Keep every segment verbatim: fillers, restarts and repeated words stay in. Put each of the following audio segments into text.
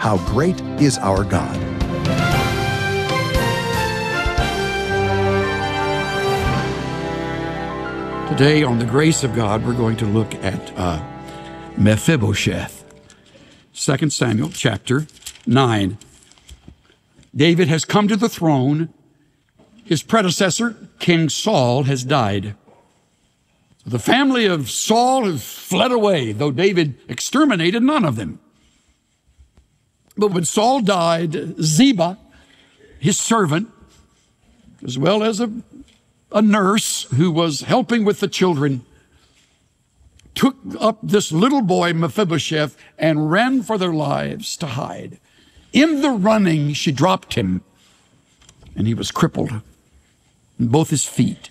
How Great is Our God? Today, on the grace of God, we're going to look at uh, Mephibosheth. Second Samuel chapter nine. David has come to the throne. His predecessor, King Saul, has died. The family of Saul has fled away, though David exterminated none of them. But when Saul died, Ziba, his servant, as well as a, a nurse who was helping with the children, took up this little boy, Mephibosheth, and ran for their lives to hide. In the running, she dropped him, and he was crippled in both his feet.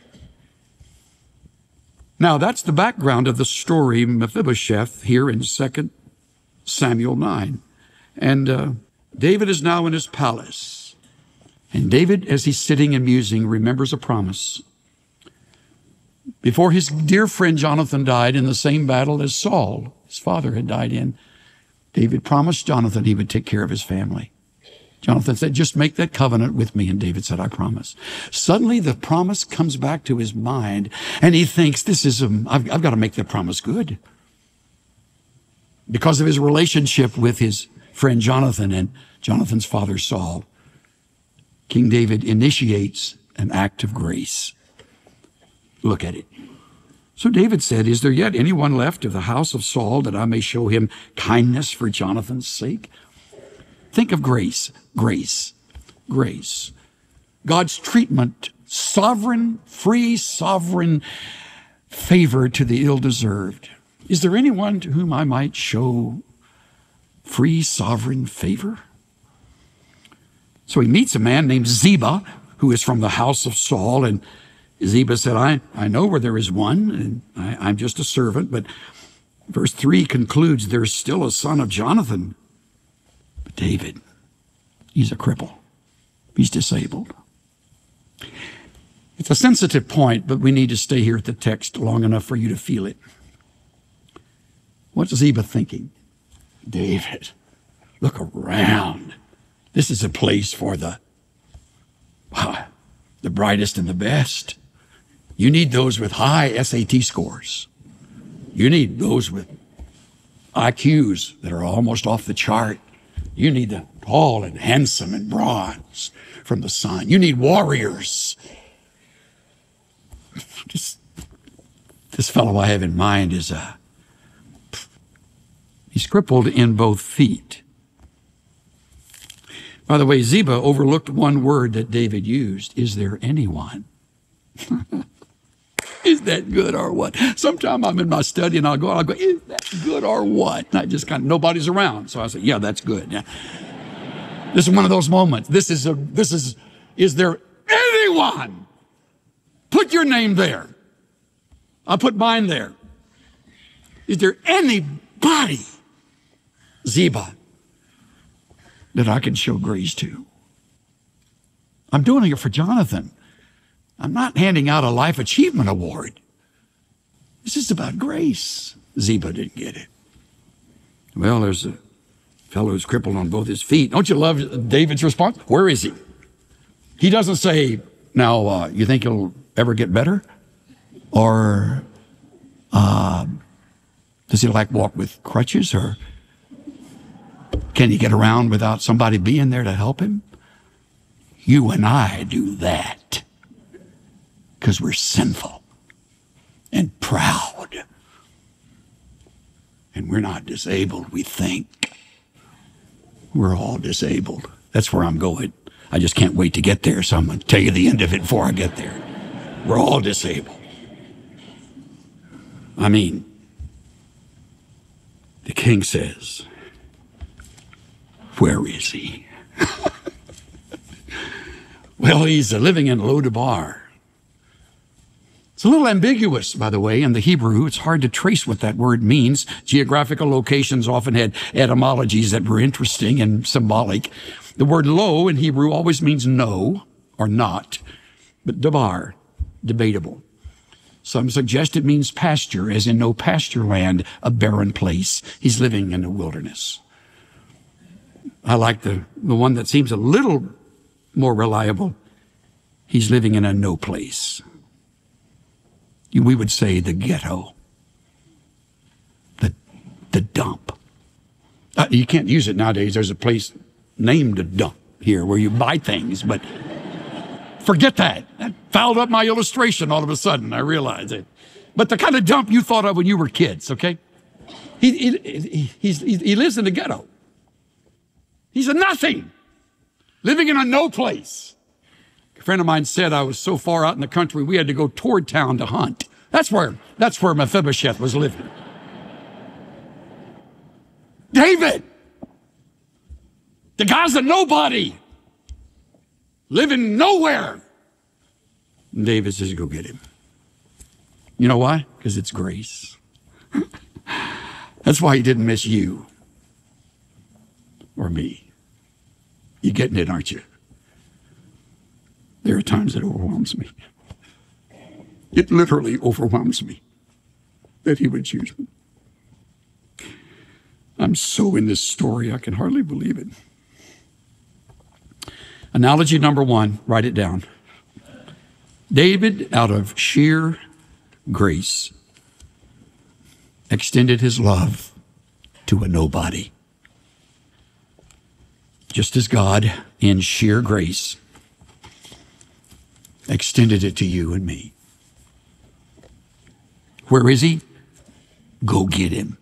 Now, that's the background of the story, Mephibosheth, here in Second Samuel nine. And uh, David is now in his palace. And David, as he's sitting and musing, remembers a promise. Before his dear friend Jonathan died in the same battle as Saul, his father, had died in, David promised Jonathan he would take care of his family. Jonathan said, just make that covenant with me. And David said, I promise. Suddenly the promise comes back to his mind, and he thinks, this is, um, I've, I've got to make that promise good. Because of his relationship with his friend Jonathan and Jonathan's father Saul, King David initiates an act of grace. Look at it. So David said, is there yet anyone left of the house of Saul that I may show him kindness for Jonathan's sake? Think of grace, grace, grace. God's treatment, sovereign, free, sovereign favor to the ill-deserved. Is there anyone to whom I might show free, sovereign favor? So he meets a man named Ziba, who is from the house of Saul, and Ziba said, I, I know where there is one, and I, I'm just a servant, but verse three concludes, there's still a son of Jonathan. But David, he's a cripple. He's disabled. It's a sensitive point, but we need to stay here at the text long enough for you to feel it. What's Ziba thinking? David, look around. This is a place for the, uh, the brightest and the best. You need those with high S A T scores. You need those with I Qs that are almost off the chart. You need the tall and handsome and bronze from the sun. You need warriors. Just, this fellow I have in mind is a, he's crippled in both feet. By the way, Ziba overlooked one word that David used. Is there anyone? Is that good or what? Sometimes I'm in my study and I'll go, I'll go, is that good or what? And I just kind of, nobody's around. So I say, yeah, that's good. Yeah. This is one of those moments. This is a, this is, is there anyone? Put your name there. I'll put mine there. Is there anybody, Ziba, that I can show grace to? I'm doing it for Jonathan. I'm not handing out a life achievement award. This is about grace. Ziba didn't get it. Well, there's a fellow who's crippled on both his feet. Don't you love David's response? Where is he? He doesn't say, now, uh, you think he'll ever get better? Or uh, does he like walk with crutches? Or can he get around without somebody being there to help him? You and I do that because we're sinful and proud. And we're not disabled, we think. We're all disabled. That's where I'm going. I just can't wait to get there, so I'm going to tell you the end of it before I get there. We're all disabled. I mean, the king says, where is he? Well, he's living in Lodabar. It's a little ambiguous, by the way, in the Hebrew. It's hard to trace what that word means. Geographical locations often had etymologies that were interesting and symbolic. The word lo in Hebrew always means no or not, but dabar, debatable. Some suggest it means pasture, as in no pasture land, a barren place. He's living in the wilderness. I like the, the one that seems a little more reliable. He's living in a no place. We would say the ghetto, the, the dump. Uh, you can't use it nowadays. There's a place named a dump here where you buy things, but forget that. That fouled up my illustration all of a sudden. I realize it. But the kind of dump you thought of when you were kids, okay? He, he, he, he's, he, he lives in the ghetto. He's a nothing, living in a no place. A friend of mine said I was so far out in the country, we had to go toward town to hunt. That's where, that's where Mephibosheth was living. David, the guy's a nobody, living nowhere. And David says, go get him. You know why? Because it's grace. That's why he didn't miss you or me. You getting it, aren't you? There are times it overwhelms me. It literally overwhelms me that he would choose me. I'm so in this story, I can hardly believe it. Analogy number one, write it down. David, out of sheer grace, extended his love to a nobody. Just as God, in sheer grace, extended it to you and me. Where is he? Go get him.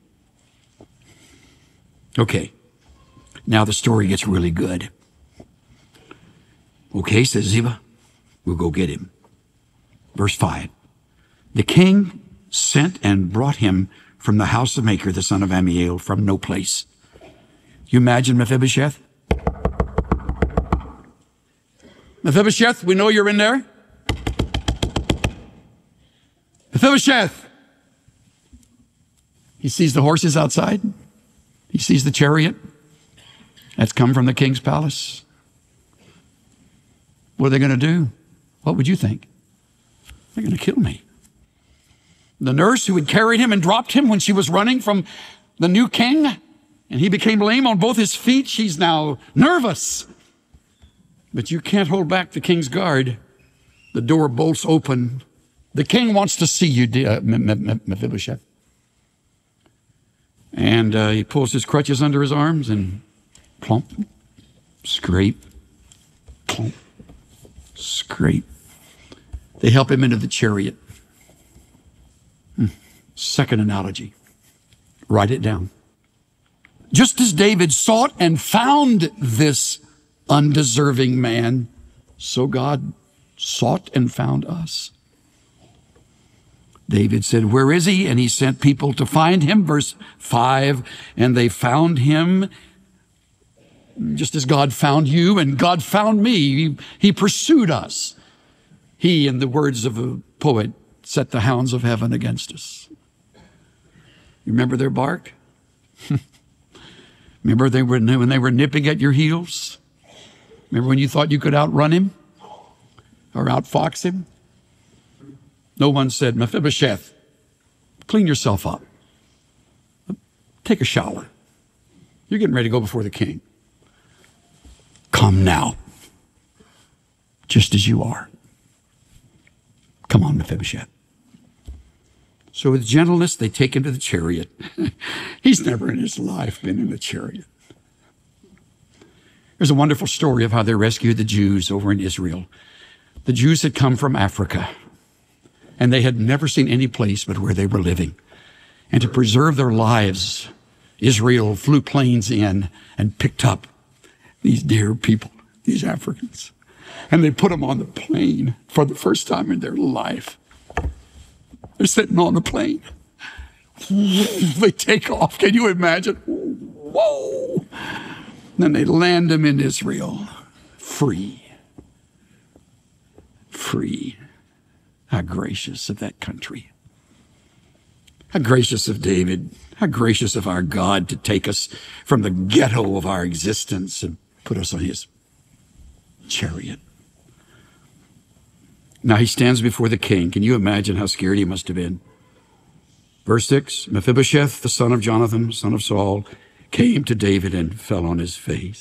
Okay, now the story gets really good. Okay, says Ziba, we'll go get him. Verse five, the king sent and brought him from the house of Machir, the son of Ammiel, from no place. You imagine Mephibosheth? Mephibosheth, we know you're in there. Mephibosheth. He sees the horses outside. He sees the chariot that's come from the king's palace. What are they going to do? What would you think? They're going to kill me. The nurse who had carried him and dropped him when she was running from the new king, and he became lame on both his feet, she's now nervous. But you can't hold back the king's guard. The door bolts open. The king wants to see you, uh, Mephibosheth. And uh, he pulls his crutches under his arms and plump, scrape, plump, scrape. They help him into the chariot. Hmm. Second analogy. Write it down. Just as David sought and found this undeserving man, so God sought and found us. David said, where is he? And he sent people to find him. Verse five, and they found him just as God found you and God found me. He, he pursued us. He, in the words of a poet, set the hounds of heaven against us. You remember their bark? Remember they were, when they were nipping at your heels? Remember when you thought you could outrun him or outfox him? No one said, Mephibosheth, clean yourself up. Take a shower. You're getting ready to go before the king. Come now, just as you are. Come on, Mephibosheth. So with gentleness, they take him to the chariot. He's never in his life been in a chariot. There's a wonderful story of how they rescued the Jews over in Israel. The Jews had come from Africa, and they had never seen any place but where they were living. And to preserve their lives, Israel flew planes in and picked up these dear people, these Africans. And they put them on the plane for the first time in their life. They're sitting on the plane. They take off. Can you imagine? Whoa! Then they land them in Israel. Free. Free. How gracious of that country. How gracious of David. How gracious of our God to take us from the ghetto of our existence and put us on his chariot. Now he stands before the king. Can you imagine how scared he must have been? Verse six, Mephibosheth, the son of Jonathan, son of Saul, came to David and fell on his face.